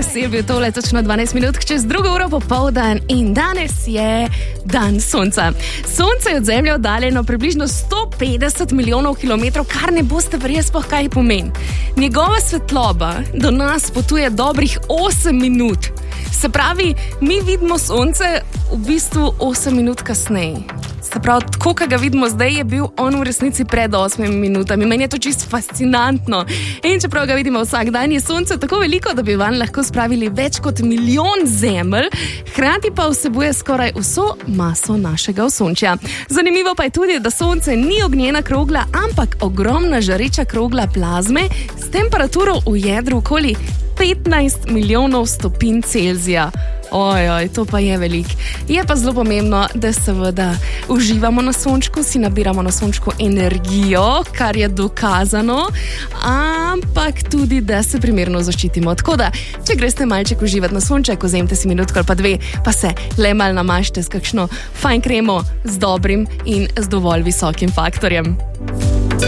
Danes je bil tole točno 12 minut čez 2 uro popoldan in danes je dan sonca. Sonce je od Zemlje oddaljeno približno 150 milijonov kilometrov, kar ne boste verjeli sploh kaj pomeni. Njegova svetloba do nas potuje dobrih 8 minut. Se pravi, mi vidimo sonce v bistvu 8 minut kasneje. Se pravi, tako, kot ga vidimo zdaj, je bil on v resnici pred 8 minutami. Meni je to čisto fascinantno. In čeprav ga vidimo vsak dan, je sonce tako veliko, da bi vanj lahko spravili več kot 1 milijon zemelj, hkrati pa vsebuje skoraj vso maso našega osončja. Zanimivo pa je tudi, da sonce ni ognjena krogla, ampak ogromna žareča krogla plazme s temperaturo v jedru okoli 15 milijonov stopinj Celzija. Ojoj, to pa je veliko. Je pa zelo pomembno, da seveda uživamo na sončku, si nabiramo na sončku energijo, kar je dokazano, ampak tudi, da se primerno zaščitimo. Tako da, če greste malček uživati na sonček, vzemite si minutko ali pa 2, pa se le malo namažite s kakšno fajn kremo z dobrim in z dovolj visokim faktorjem.